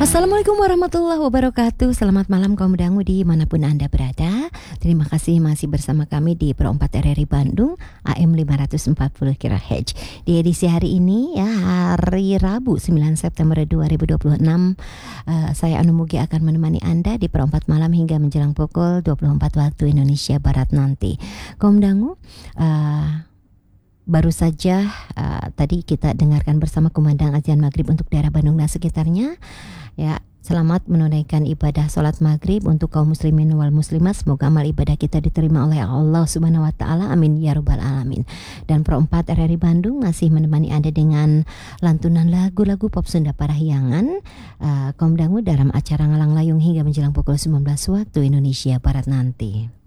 Assalamualaikum warahmatullahi wabarakatuh. Selamat malam kaum dangu dimanapun Anda berada. Terima kasih masih bersama kami di Pro 4 RRI Bandung AM 540 kHz. Di edisi hari ini ya, hari Rabu 9 September 2026, saya Anu Mugi akan menemani Anda di Pro 4 malam hingga menjelang pukul 24 waktu Indonesia Barat nanti. Kaum dangu, baru saja tadi kita dengarkan bersama kumandang azan maghrib untuk daerah Bandung dan sekitarnya. Ya, selamat menunaikan ibadah sholat maghrib untuk kaum muslimin wal muslimat. Semoga amal ibadah kita diterima oleh Allah Subhanahu Wa Taala. Amin ya Rabbal Alamin. Dan Pro 4 RRI Bandung masih menemani Anda dengan lantunan lagu-lagu pop Sunda Parahyangan kaum dangu dalam acara Ngalang Layung hingga menjelang pukul 19 waktu Indonesia Barat nanti.